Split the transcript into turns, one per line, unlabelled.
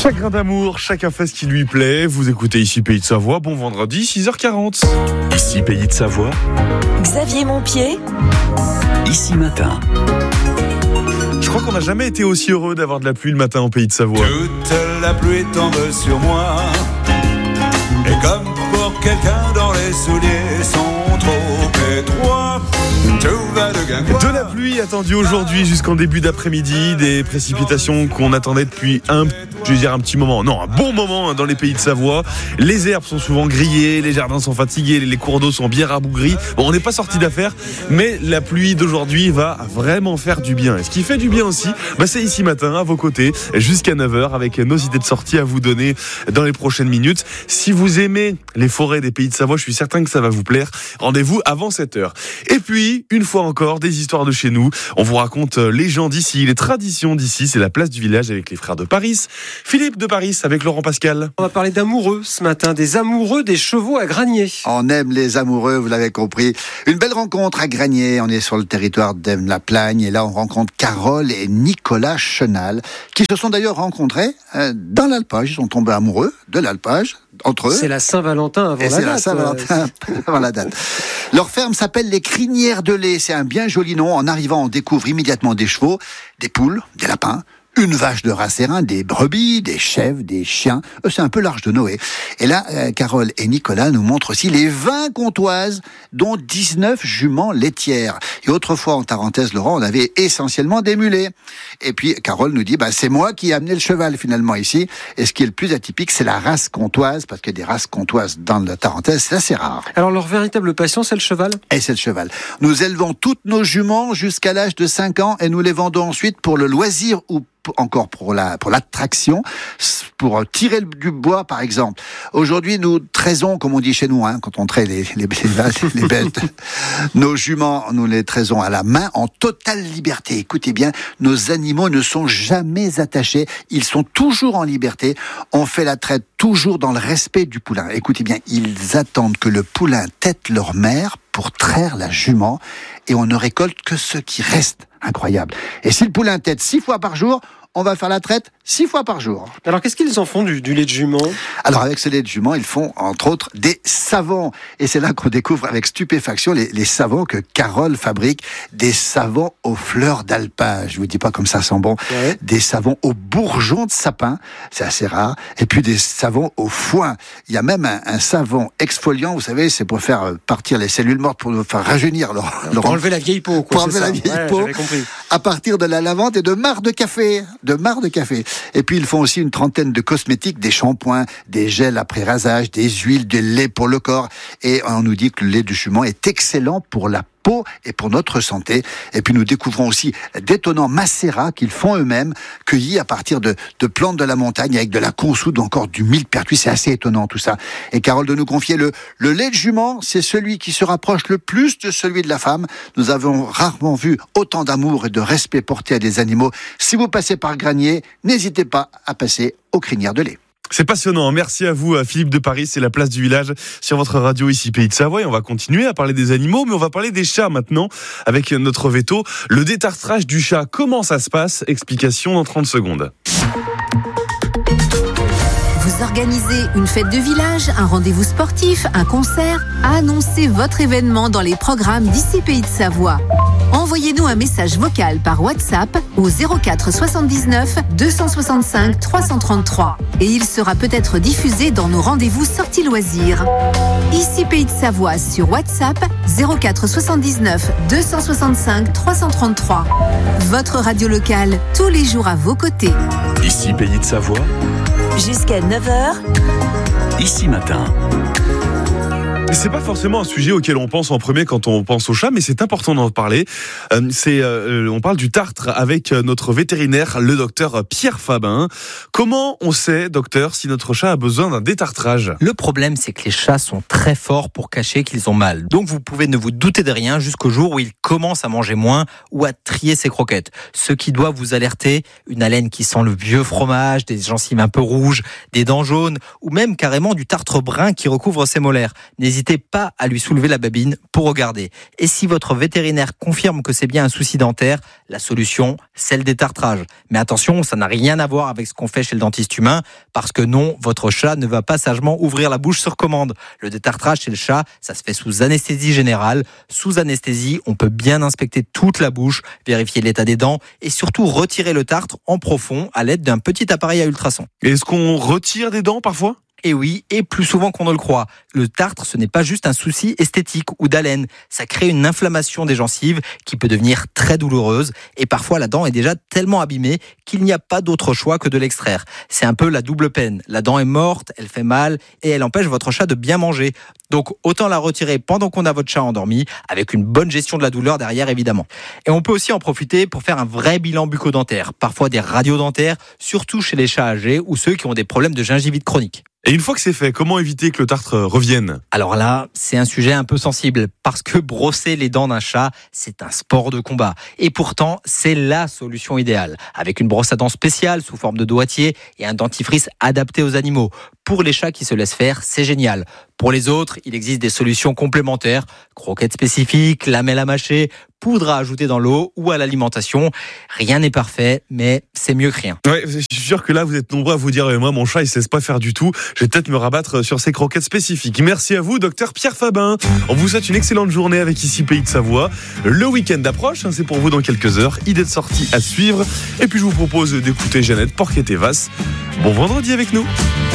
Chaque grain d'amour, chacun fait ce qui lui plaît. Vous écoutez ici Pays de Savoie. Bon vendredi, 6h40.
Ici Pays de Savoie.
Xavier Montpied.
Ici Matin.
Je crois qu'on n'a jamais été aussi heureux d'avoir de la pluie le matin au Pays de Savoie.
Toute la pluie tombe sur moi. Et comme pour quelqu'un dont les souliers sont trop étroits, tout va de guingois.
De la pluie attendue aujourd'hui jusqu'en début d'après-midi. Des précipitations qu'on attendait depuis un petit moment. Non, un bon moment dans les Pays de Savoie. Les herbes sont souvent grillées, les jardins sont fatigués, les cours d'eau sont bien rabougris. Bon, on n'est pas sorti d'affaire, mais la pluie d'aujourd'hui va vraiment faire du bien. Et ce qui fait du bien aussi, c'est ici matin, à vos côtés, jusqu'à 9h, avec nos idées de sortie à vous donner dans les prochaines minutes. Si vous aimez les forêts des Pays de Savoie, je suis certain que ça va vous plaire. Rendez-vous avant 7h. Et puis, une fois encore, des histoires de chez nous. On vous raconte les gens d'ici, les traditions d'ici. C'est la place du village avec les frères de Paris. Philippe de Paris avec Laurent Pascal.
On va parler d'amoureux ce matin, des amoureux des chevaux à Granier.
On aime les amoureux, vous l'avez compris. Une belle rencontre à Granier. On est sur le territoire d'Aime-la-Plagne et là on rencontre Carole et Nicolas Chenal qui se sont d'ailleurs rencontrés dans l'alpage. Ils sont tombés amoureux de l'alpage entre eux.
C'est la Saint-Valentin avant
et
la
c'est
date.
La Saint-Valentin avant la date. Leur ferme s'appelle les Crinières de lait. C'est un bien joli nom. En arrivant, on découvre immédiatement des chevaux, des poules, des lapins, une vache de race airain, des brebis, des chèvres, des chiens. C'est un peu l'Arche de Noé. Et là, Carole et Nicolas nous montrent aussi les 20 comtoises, dont 19 juments laitières. Et autrefois, en Tarentaise, Laurent, on avait essentiellement des mulets. Et puis, Carole nous dit, c'est moi qui ai amené le cheval, finalement, ici. Et ce qui est le plus atypique, c'est la race comtoise, parce que des races comtoises dans la Tarentaise, c'est assez rare.
Alors, leur véritable passion, c'est le cheval ?
Et c'est le cheval. Nous élevons toutes nos juments jusqu'à l'âge de 5 ans et nous les vendons ensuite pour le loisir ou encore pour l'attraction, pour tirer du bois par exemple. Aujourd'hui, nous traisons, comme on dit chez nous, quand on traite les bêtes, nos juments, nous les traisons à la main en totale liberté. Écoutez bien, nos animaux ne sont jamais attachés, ils sont toujours en liberté. On fait la traite toujours dans le respect du poulain. Écoutez bien, ils attendent que le poulain tète leur mère pour traire la jument et on ne récolte que ce qui reste. Incroyable. Et si le poulain tète 6 fois par jour, on va faire la traite 6 fois par jour.
Alors, qu'est-ce qu'ils en font du lait de jument ?
Alors, avec ce lait de jument, ils font, entre autres, des savons. Et c'est là qu'on découvre avec stupéfaction les savons que Carole fabrique. Des savons aux fleurs d'alpage. Je vous dis pas comme ça sent bon. Ouais. Des savons aux bourgeons de sapin. C'est assez rare. Et puis, des savons au foin. Il y a même un savon exfoliant. Vous savez, c'est pour faire partir les cellules mortes, pour nous faire rajeunir
pour enlever la vieille peau, quoi.
Pour enlever la vieille peau. À partir de la lavande et de marc de café. Et puis ils font aussi une trentaine de cosmétiques, des shampoings, des gels après rasage, des huiles, des laits pour le corps. Et on nous dit que le lait de jument est excellent pour la peau et pour notre santé. Et puis nous découvrons aussi d'étonnants macérats qu'ils font eux-mêmes, cueillis à partir de plantes de la montagne avec de la consoude ou encore du millepertuis. C'est assez étonnant tout ça. Et Carole de nous confier le lait de jument, c'est celui qui se rapproche le plus de celui de la femme. Nous avons rarement vu autant d'amour et de respect porté à des animaux. Si vous passez par Granier, n'hésitez pas à passer aux Crinières de lait.
C'est passionnant. Merci à vous, Philippe de Paris. C'est la place du village sur votre radio ici Pays de Savoie. Et on va continuer à parler des animaux, mais on va parler des chats maintenant avec notre veto. Le détartrage du chat, comment ça se passe ? Explication dans 30 secondes.
Vous organisez une fête de village, un rendez-vous sportif, un concert ? Annoncez votre événement dans les programmes d'ici Pays de Savoie. Envoyez-nous un message vocal par WhatsApp au 04 79 265 333 et il sera peut-être diffusé dans nos rendez-vous sorties loisirs. Ici Pays de Savoie sur WhatsApp 04 79 265 333. Votre radio locale tous les jours à vos côtés.
Ici Pays de Savoie.
Jusqu'à 9h.
Ici Matin.
C'est pas forcément un sujet auquel on pense en premier quand on pense au chat, mais c'est important d'en parler. On parle du tartre avec notre vétérinaire, le docteur Pierre Fabin. Comment on sait, docteur, si notre chat a besoin d'un détartrage ?
Le problème, c'est que les chats sont très forts pour cacher qu'ils ont mal. Donc vous pouvez ne vous douter de rien jusqu'au jour où ils commencent à manger moins ou à trier ses croquettes. Ce qui doit vous alerter, une haleine qui sent le vieux fromage, des gencives un peu rouges, des dents jaunes ou même carrément du tartre brun qui recouvre ses molaires. N'hésitez n'hésitez pas à lui soulever la babine pour regarder. Et si votre vétérinaire confirme que c'est bien un souci dentaire, la solution, c'est le détartrage. Mais attention, ça n'a rien à voir avec ce qu'on fait chez le dentiste humain, parce que non, votre chat ne va pas sagement ouvrir la bouche sur commande. Le détartrage chez le chat, ça se fait sous anesthésie générale. Sous anesthésie, on peut bien inspecter toute la bouche, vérifier l'état des dents et surtout retirer le tartre en profond à l'aide d'un petit appareil à ultrasons.
Est-ce qu'on retire des dents parfois ?
Et oui, et plus souvent qu'on ne le croit. Le tartre, ce n'est pas juste un souci esthétique ou d'haleine. Ça crée une inflammation des gencives qui peut devenir très douloureuse. Et parfois, la dent est déjà tellement abîmée qu'il n'y a pas d'autre choix que de l'extraire. C'est un peu la double peine. La dent est morte, elle fait mal et elle empêche votre chat de bien manger. Donc, autant la retirer pendant qu'on a votre chat endormi, avec une bonne gestion de la douleur derrière, évidemment. Et on peut aussi en profiter pour faire un vrai bilan bucco-dentaire. Parfois des radiodentaires, surtout chez les chats âgés ou ceux qui ont des problèmes de gingivite chronique.
Et une fois que c'est fait, comment éviter que le tartre revienne ?
Alors là, c'est un sujet un peu sensible, parce que brosser les dents d'un chat, c'est un sport de combat. Et pourtant, c'est la solution idéale, avec une brosse à dents spéciale sous forme de doigtier et un dentifrice adapté aux animaux. Pour les chats qui se laissent faire, c'est génial. Pour les autres, il existe des solutions complémentaires, croquettes spécifiques, lamelles à mâcher, poudre à ajouter dans l'eau ou à l'alimentation. Rien n'est parfait, mais c'est mieux que rien.
Ouais, je suis sûr que là, vous êtes nombreux à vous dire, moi, mon chat, il ne se laisse pas faire du tout. Je vais peut-être me rabattre sur ces croquettes spécifiques. Merci à vous, docteur Pierre Fabin. On vous souhaite une excellente journée avec ici Pays de Savoie. Le week-end approche, c'est pour vous dans quelques heures. Idée de sortie à suivre. Et puis, je vous propose d'écouter Jeannette Porquet-Tevas. Bon vendredi avec nous.